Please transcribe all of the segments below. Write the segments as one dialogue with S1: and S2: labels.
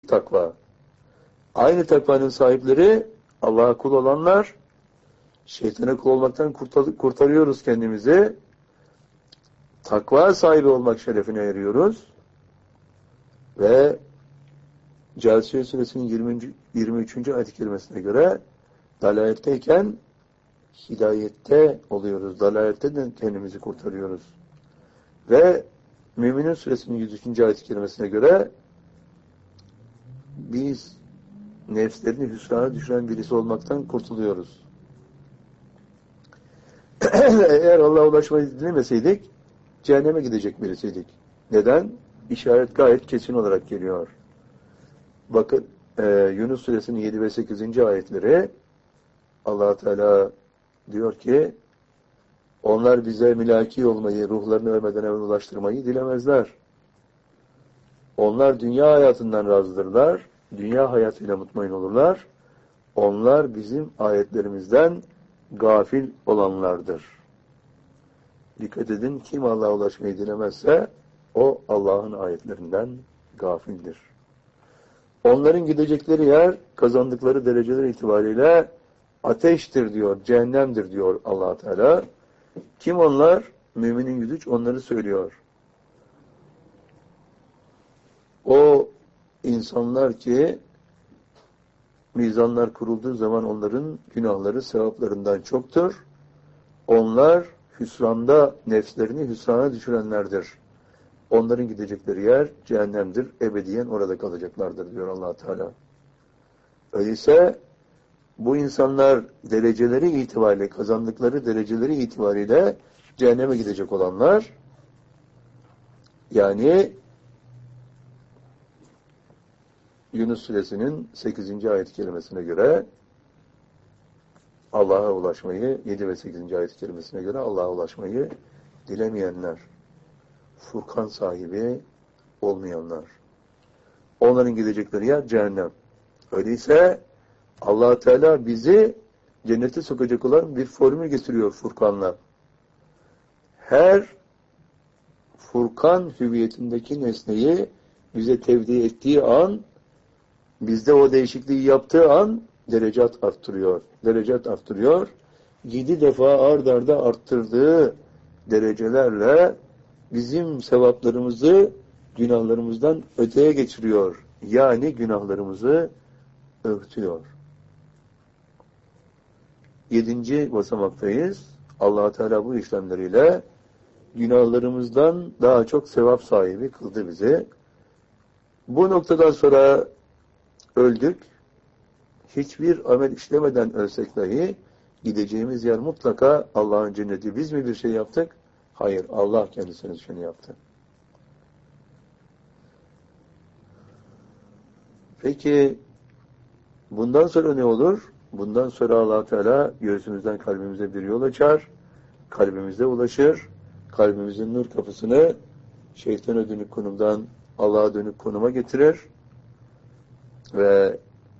S1: takva. Aynı takvanın sahipleri Allah'a kul olanlar, şeytana kul olmaktan kurtarıyoruz kendimizi. Takva sahibi olmak şerefine eriyoruz. Ve Câsiye Suresinin 23. ayet-i kerimesine göre dalaletteyken hidayette oluyoruz. Dalalette de kendimizi kurtarıyoruz. Ve Mü'minin Suresinin 103. ayet-i kerimesine göre biz nefslerini hüsrana düşüren birisi olmaktan kurtuluyoruz. Eğer Allah'a ulaşmayı dilemeseydik cehenneme gidecek birisiydik. Neden? İşaret gayet kesin olarak geliyor. Bakın Yunus Suresinin 7 ve 8. ayetleri Allah Teala diyor ki onlar bize mülaki olmayı, ruhlarını ölmeden evvel ulaştırmayı dilemezler. Onlar dünya hayatından razıdırlar. Dünya hayatıyla mutmain olurlar. Onlar bizim ayetlerimizden gafil olanlardır. Dikkat edin, kim Allah'a ulaşmayı dilemezse o Allah'ın ayetlerinden gafildir. Onların gidecekleri yer, kazandıkları dereceler itibariyle ateştir diyor, cehennemdir diyor Allah Teala. Kim onlar? Müminin 103 onları söylüyor. O insanlar ki mizanlar kurulduğu zaman onların günahları sevaplarından çoktur. Onlar hüsranda nefslerini hüsrana düşürenlerdir. Onların gidecekleri yer cehennemdir. Ebediyen orada kalacaklardır diyor Allah Teala. Öyleyse bu insanlar dereceleri itibariyle, kazandıkları dereceleri itibariyle cehenneme gidecek olanlar, yani Yunus Suresinin 8. ayet-i kerimesine göre Allah'a ulaşmayı, 7 ve 8. ayet-i kerimesine göre Allah'a ulaşmayı dilemeyenler, Furkan sahibi olmayanlar. Onların gidecekleri yer cehennem. Öyleyse Allah Teala bizi cennete sokacak olan bir formül getiriyor Furkan'la. Her Furkan hüviyetindeki nesneyi bize tevdi ettiği an, bizde o değişikliği yaptığı an derecat arttırıyor. Derecat arttırıyor. 7 defa ard arda arttırdığı derecelerle bizim sevaplarımızı günahlarımızdan öteye geçiriyor. Yani günahlarımızı örtüyor. 7. basamaktayız. Allah Teala bu işlemleriyle günahlarımızdan daha çok sevap sahibi kıldı bizi. Bu noktadan sonra öldük. Hiçbir amel işlemeden ölsek dahi gideceğimiz yer mutlaka Allah'ın cenneti. Biz mi bir şey yaptık? Hayır, Allah kendisinin işini yaptı. Peki bundan sonra ne olur? Bundan sonra Allah Teala göğsümüzden kalbimize bir yol açar, kalbimize ulaşır, kalbimizin nur kapısını şeytana dönük konumdan Allah'a dönük konuma getirir ve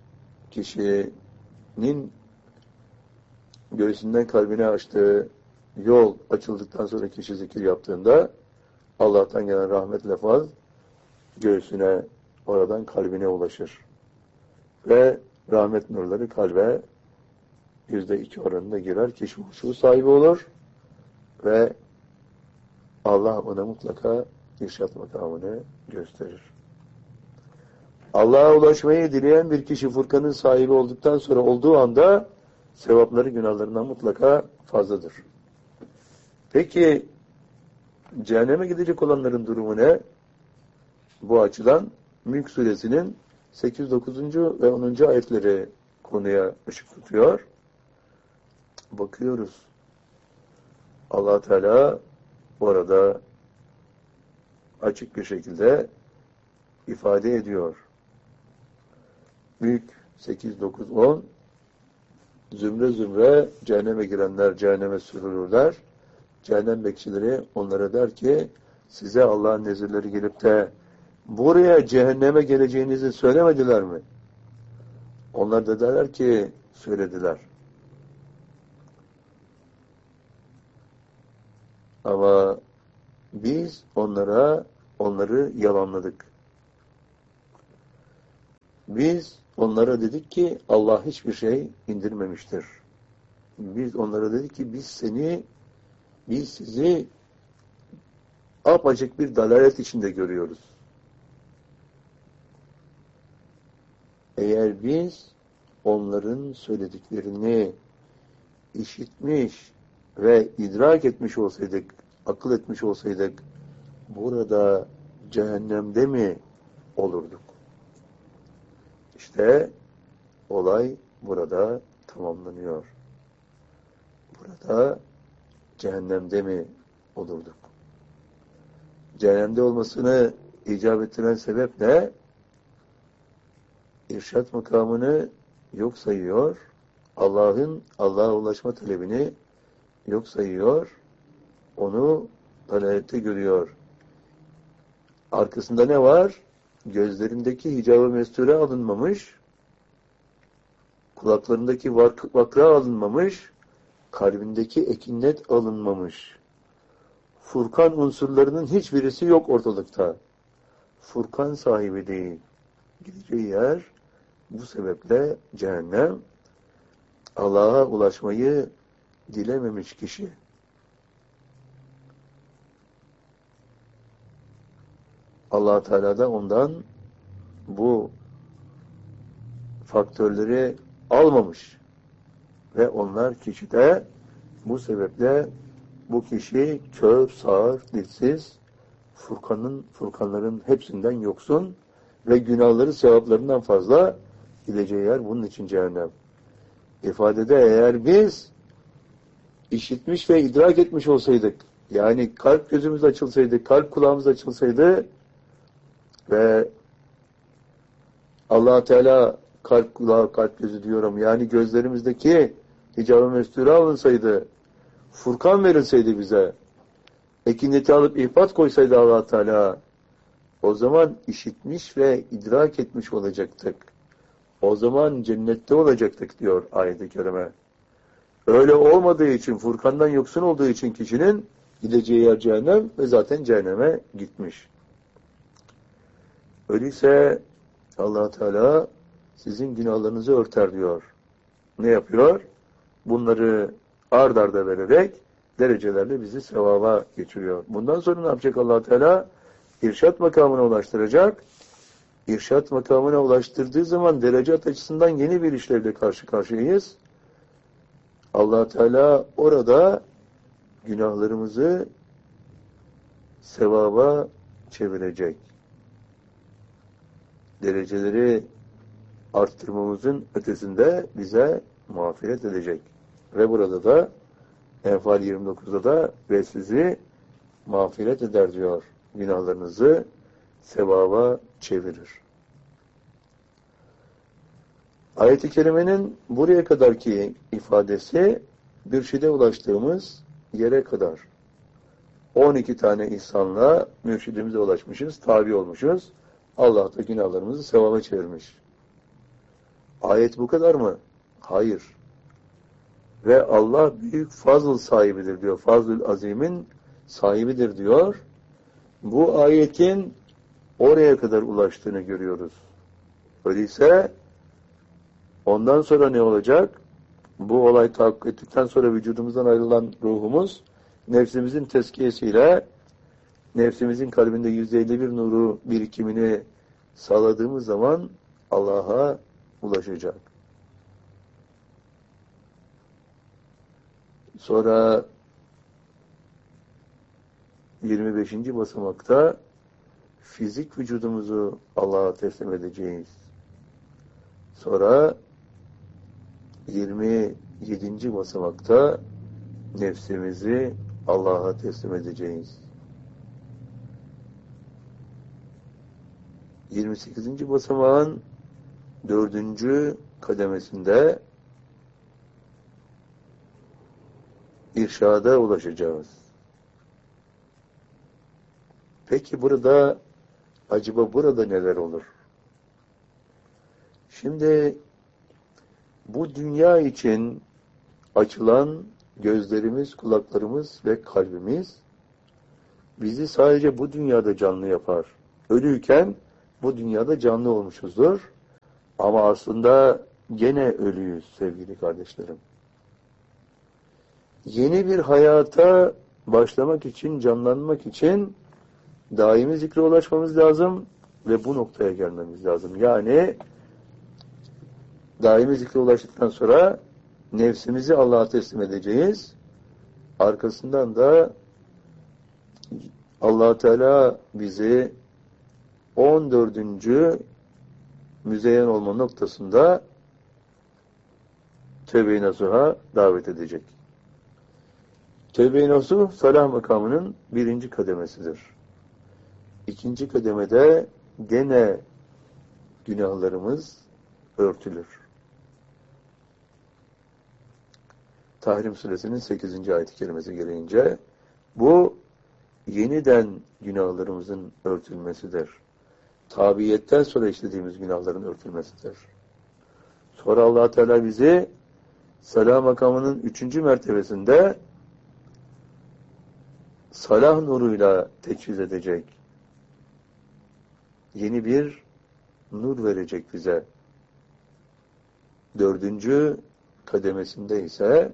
S1: kişinin göğsünden kalbine açtığı yol açıldıktan sonra kişi zikir yaptığında Allah'tan gelen rahmet lafaz göğsüne, oradan kalbine ulaşır. Ve rahmet nurları kalbe %2 oranında girer. Kişi huşu sahibi olur ve Allah ona mutlaka irşad makamını gösterir. Allah'a ulaşmayı dileyen bir kişi Furkan'ın sahibi olduktan sonra olduğu anda sevapları günahlarından mutlaka fazladır. Peki cehenneme gidecek olanların durumu ne? Bu açıdan Mülk Suresinin 8, 9. ve 10. ayetleri konuya ışık tutuyor. Bakıyoruz. Allah Teala orada açık bir şekilde ifade ediyor. Mülk 8, 9, 10 zümre zümre cehenneme girenler cehenneme sürülürler. Cehennem bekçileri onlara der ki size Allah'ın nezirleri gelip de buraya cehenneme geleceğinizi söylemediler mi? Onlar da derler ki söylediler. Ama biz onları yalanladık. Biz onlara dedik ki Allah hiçbir şey indirmemiştir. Biz onlara dedik ki biz sizi apaçık bir dalalet içinde görüyoruz. Eğer biz onların söylediklerini işitmiş ve idrak etmiş olsaydık, akıl etmiş olsaydık, burada cehennemde mi olurduk? İşte olay burada tamamlanıyor. Burada cehennemde mi olurduk? Cehennemde olmasını icap ettiren sebep ne? İrşad makamını yok sayıyor, Allah'a ulaşma talebini yok sayıyor, onu dalalette görüyor. Arkasında ne var? Gözlerindeki hicab-ı mesture alınmamış, kulaklarındaki vakra alınmamış, kalbindeki ekinnet alınmamış. Furkan unsurlarının hiçbirisi yok ortalıkta. Furkan sahibi değil. Gideceği yer bu sebeple cehennem. Allah'a ulaşmayı dilememiş kişi. Allah Teala da ondan bu faktörleri almamış. Ve onlar kişide bu sebeple bu kişi kör, sağır, dilsiz, furkanların hepsinden yoksun ve günahları sevaplarından fazla gideceği yer bunun için cehennem. İfadede eğer biz işitmiş ve idrak etmiş olsaydık, yani kalp gözümüz açılsaydı, kalp kulağımız açılsaydı ve Allah Teala kalp kulağı, kalp gözü diyorum, yani gözlerimizdeki hicab-ı mesture alınsaydı, Furkan verilseydi bize, ekineti alıp ihbat koysaydı Allah Teala, o zaman işitmiş ve idrak etmiş olacaktık. O zaman cennette olacaktık diyor ayet-i kerime. Öyle olmadığı için, Furkan'dan yoksun olduğu için kişinin gideceği yer cehennem ve zaten cehenneme gitmiş. Öyleyse Allah Teala sizin günahlarınızı örter diyor. Ne yapıyor? Bunları ard arda vererek derecelerle bizi sevaba geçiriyor. Bundan sonra ne yapacak Allah Teala? İrşad makamına ulaştıracak. İrşad makamına ulaştırdığı zaman derecat açısından yeni bir işlevle karşı karşıyayız. Allah Teala orada günahlarımızı sevaba çevirecek. Dereceleri arttırmamızın ötesinde bize mağfiret edecek. Ve burada da Enfal 29'da da ve sizi mağfiret eder diyor. Günahlarınızı sevaba çevirir. Ayet-i Kerime'nin buraya kadarki ifadesi mürşide ulaştığımız yere kadar. 12 tane ihsanla mürşidimize ulaşmışız, tabi olmuşuz. Allah da günahlarımızı sevaba çevirmiş. Ayet bu kadar mı? Hayır. Ve Allah büyük fazıl sahibidir diyor. Fazlül azimin sahibidir diyor. Bu ayetin oraya kadar ulaştığını görüyoruz. Öyleyse ondan sonra ne olacak? Bu olay tahakkuk ettikten sonra vücudumuzdan ayrılan ruhumuz nefsimizin tezkiyesiyle nefsimizin kalbinde %51 nuru birikimini sağladığımız zaman Allah'a ulaşacak. Sonra 25. basamakta fizik vücudumuzu Allah'a teslim edeceğiz. Sonra 27. basamakta nefsimizi Allah'a teslim edeceğiz. 28. basamağın 4. kademesinde irşada ulaşacağız. Peki acaba burada neler olur? Şimdi bu dünya için açılan gözlerimiz, kulaklarımız ve kalbimiz bizi sadece bu dünyada canlı yapar. Ölüyken bu dünyada canlı olmuşuzdur. Ama aslında gene ölüyüz sevgili kardeşlerim. Yeni bir hayata başlamak için, canlanmak için daimi zikre ulaşmamız lazım ve bu noktaya gelmemiz lazım. Yani daimi zikre ulaştıktan sonra nefsimizi Allah'a teslim edeceğiz. Arkasından da Allah Teala bizi 14. müzeyyen olma noktasında tövbe-i nasuha davet edecek. Tövbe-i nasuh salah makamının 1. kademesidir. 2. kademede gene günahlarımız örtülür. Tahrim suresinin 8. ayet-i kerimesi gereğince bu yeniden günahlarımızın örtülmesidir. Tabiyetten sonra işlediğimiz günahların örtülmesidir. Sonra Allah Teala bizi salah makamının 3. mertebesinde salah nuruyla teçhiz edecek. Yeni bir nur verecek bize. 4. kademesinde ise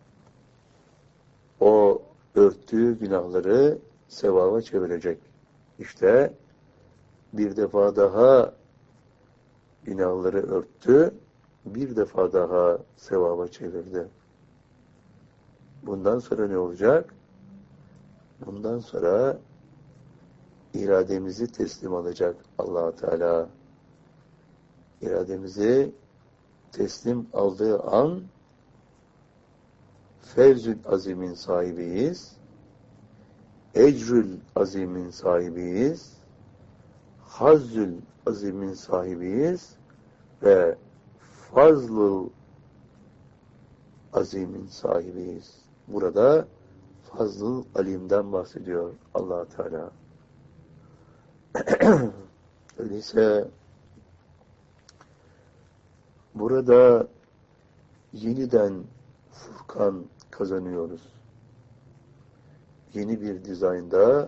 S1: o örttüğü günahları sevaba çevirecek. İşte bir defa daha günahları örttü, bir defa daha sevaba çevirdi. Bundan sonra ne olacak? Bundan sonra irademizi teslim alacak Allah Teala. İrademizi teslim aldığı an Fevzül Azim'in sahibiyiz. Ecrül Azim'in sahibiyiz. Hazzül Azim'in sahibiyiz. Ve Fazlul Azim'in sahibiyiz. Burada Fazlul Alim'den bahsediyor Allah Teala. Öyleyse burada yeniden Furkan kazanıyoruz. Yeni bir dizaynda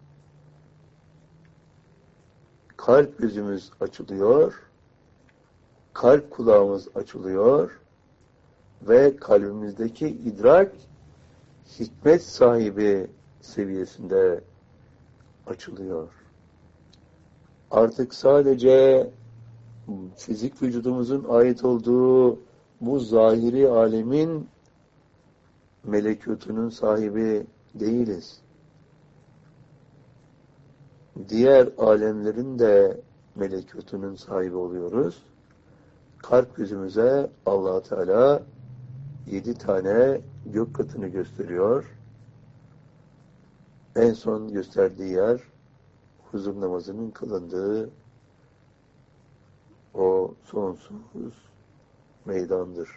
S1: kalp gözümüz açılıyor, kalp kulağımız açılıyor ve kalbimizdeki idrak hikmet sahibi seviyesinde açılıyor. Artık sadece fizik vücudumuzun ait olduğu bu zahiri alemin melekutunun sahibi değiliz. Diğer alemlerin de melekutunun sahibi oluyoruz. Kalp gözümüze Allah Teala 7 tane gök katını gösteriyor. En son gösterdiği yer huzur namazının kılındığı o sonsuz meydandır.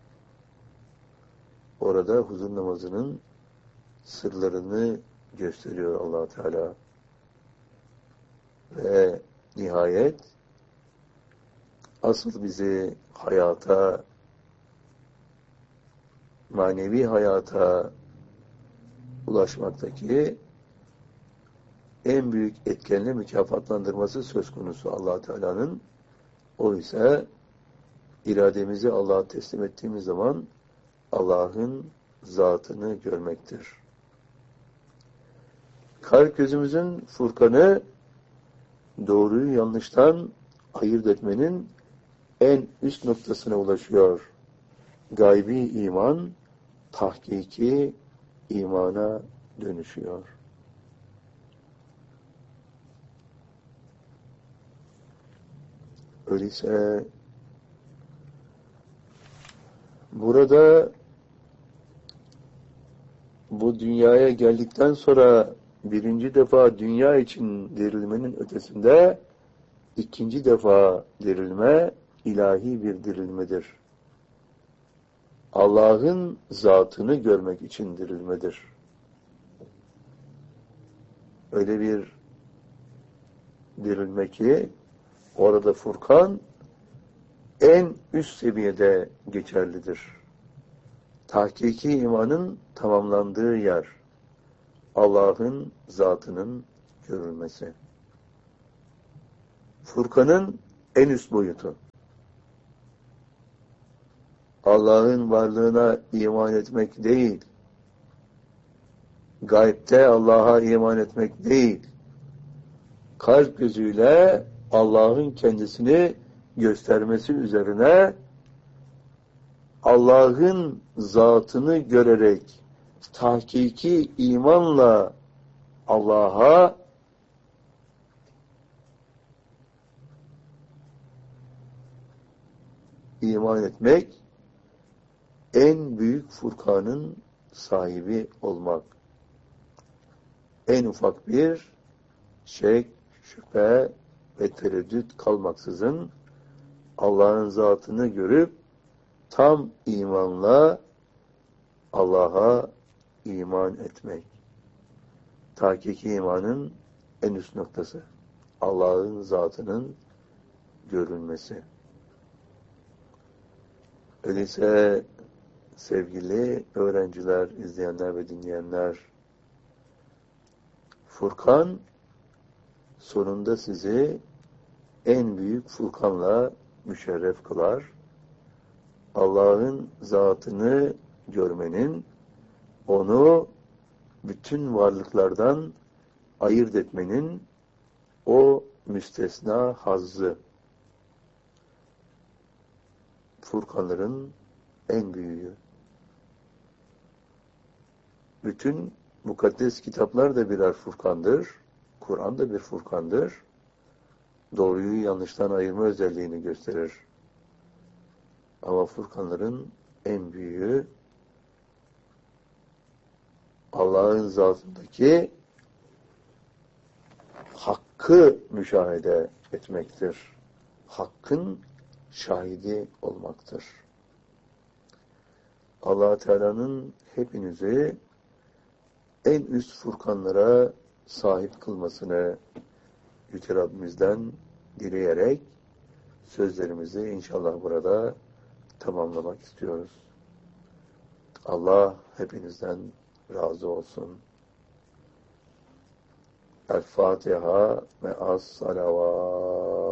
S1: Orada huzur namazının sırlarını gösteriyor Allah Teala. Ve nihayet asıl bizi hayata, manevi hayata ulaşmaktaki en büyük etkenle mükafatlandırması söz konusu Allah Teala'nın. O ise irademizi Allah'a teslim ettiğimiz zaman Allah'ın zatını görmektir. Kalp gözümüzün Furkan'ı doğruyu yanlıştan ayırt etmenin en üst noktasına ulaşıyor. Gaybi iman, tahkiki imana dönüşüyor. Öyleyse burada bu dünyaya geldikten sonra birinci defa dünya için dirilmenin ötesinde ikinci defa dirilme ilahi bir dirilmedir. Allah'ın zatını görmek için dirilmedir. Öyle bir dirilme ki orada Furkan en üst seviyede geçerlidir. Tahkiki imanın tamamlandığı yer, Allah'ın zatının görülmesi. Furkan'ın en üst boyutu. Allah'ın varlığına iman etmek değil, gaybte Allah'a iman etmek değil, kalp gözüyle Allah'ın kendisini göstermesi üzerine Allah'ın zatını görerek tahkiki imanla Allah'a iman etmek, en büyük Furkan'ın sahibi olmak. En ufak bir şek, şüphe ve tereddüt kalmaksızın Allah'ın zatını görüp tam imanla Allah'a iman etmek. Tahkiki imanın en üst noktası. Allah'ın zatının görülmesi. Öyleyse sevgili öğrenciler, izleyenler ve dinleyenler, Furkan sonunda sizi en büyük Furkan'la müşerref kılar. Allah'ın zatını görmenin, onu bütün varlıklardan ayırt etmenin o müstesna hazzı. Furkanların en büyüğü. Bütün mukaddes kitaplar da birer furkandır. Kur'an da bir furkandır. Doğruyu yanlıştan ayırma özelliğini gösterir. Ama furkanların en büyüğü Allah'ın zatındaki hakkı müşahede etmektir. Hakkın şahidi olmaktır. Allah Teala'nın hepinizi en üst furkanlara sahip kılmasını Yüce Rabbimizden dileyerek sözlerimizi inşallah burada tamamlamak istiyoruz. Allah hepinizden razı olsun. El Fatiha ve as salavat.